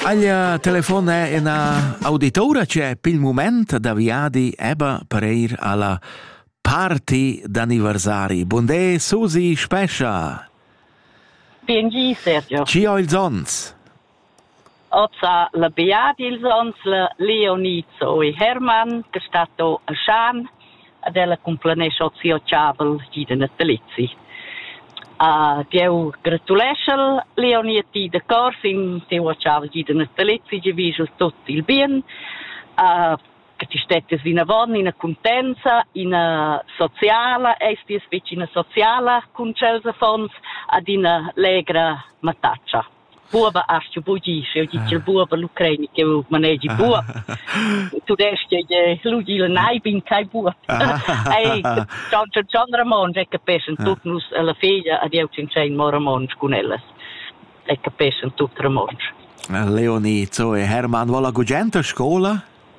Aglia telefon è una auditora c'è pil moment da viadi eba per ir alla party d'anniversari. Buondè Susi Spescia. Piengi, Sergio. Ci ho il zons. Ozza la Beati il zons, la Leonizzo e Herman, che è stato a Shan, ed è la complenesce ozio Ciabel di natalizzi. Dio gratulesce Leoniti de Corsin, Dio Ciabel di natalizzi, che vise tutto il bien, che ti stette in una in contenza, in una sociale, esti vicina sociale, con celsa fons, ad in legra mataccia. Buoba ascio bugisce, io dice il buoba l'Ucraini che manegi buoba. Tu desci lui il naibin kai buoba. Ehi, John Ramon, è capisce tutti nus alla figlia ad io cincin Moramon con elles. È capisce tutti Ramon. Leonizzo e Herman vola gugenta scuola?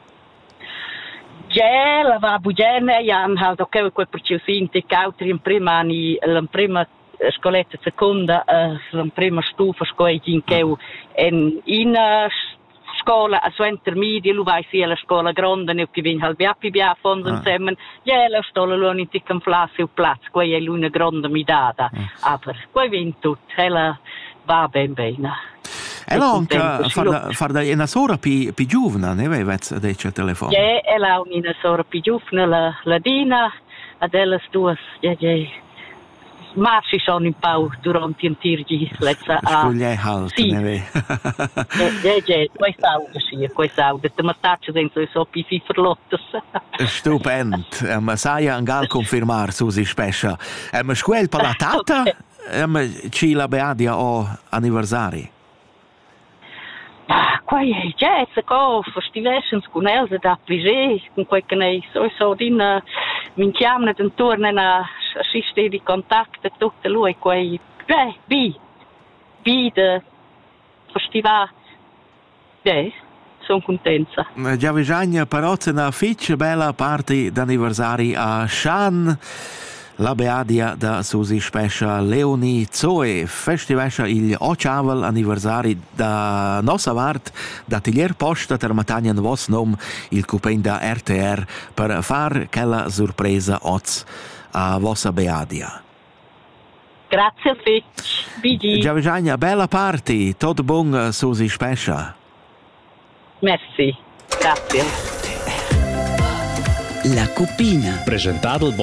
Ja, la va bugene, Jan ha do quel perciò sinti cautri in prima anni, la prima scoletta seconda, la prima stufa scuola in cheu in scuola a sua intermedia, lu vai sia la scuola grande, ne che vin halbia fondo insieme, ja la stola lo in ticam flasse u platz, quei è l'una grande midata, aber quei vin tut, ela va ben bene. E anche far da una sora più giovane, ne avete detto il telefono? Ja, ela ha una sora più giovane, la Dina, ad ella due, marci sono in pau durante il tirgi, lezza a... Scugliai halt, sì. ne ve. Questa auto, te mattaccia senza so più ferlottas. Stupend, ma sai angal confermar, Susi Spescia. Ma scuel per la tata, ci la beadia o anniversari? Quai è già, co festivescens con Elsa da Pligé, con quei che ne so din min chiamna d'intorno a assiste di contatto tutto lui quei bi de festival. Sono contenta. Già bisogna però una fitch bella party d'anniversari a Shan. La beadia da Susi Spescia Leoni Zoe festivescia il ochavel anniversari da nossa vart da Tilier Posta termatagnan vos nom il cupen da RTR per far quella sorpresa oz a vossa beadia. Grazie a te. Bigi. Già bisogna bella party, tot buon Susi Spescia. Merci. Grazie. La Cupina. Presentato